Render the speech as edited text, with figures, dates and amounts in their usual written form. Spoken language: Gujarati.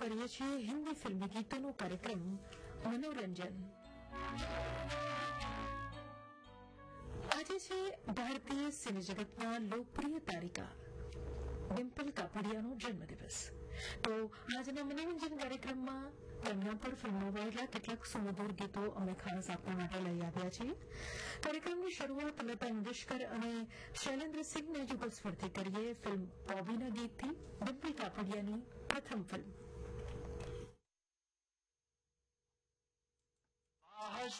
કરીએ છીએ હિન્દી ફિલ્મી ગીતોનો કાર્યક્રમ મનોરંજન. આજે છે ભારતીય સિને જગતના લોકપ્રિય તારિકા ડિમ્પલ કાપડિયાનો જન્મદિવસ. તો આજના મનોરંજન કાર્યક્રમમાં તેમના પર ફિલ્મમાં વહેલા કેટલાક સુમધુર ગીતો અમે ખાસ આપવા માટે લઈ આવ્યા છીએ. કાર્યક્રમની શરૂઆત લતા મંગેશકર અને શૈલેન્દ્રસિંહના યુગલ સ્વરથી કરીએ. ફિલ્મ બોબીના ગીતથી ડિમ્પલ કાપડિયાની પ્રથમ ફિલ્મ